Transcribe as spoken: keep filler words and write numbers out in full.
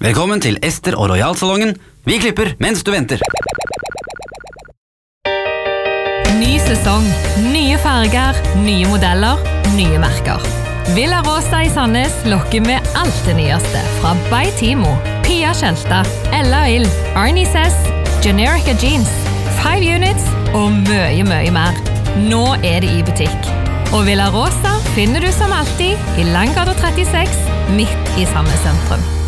Velkommen til Ester og Royal-salongen. Vi klipper mens du venter. Ny sesong, nye farger, nye modeller, nye merker. Villa Rosa i Sandnes lokker med alt det nyeste fra By Timo, Pia Kjelta, Ella Ill, Arnie Sess, Generica Jeans, Five Units og mye, mye mer. Nå er det i butikk. Og Villa Rosa finner du som alltid i Langgata trettiseks, midt i Sandnes sentrum.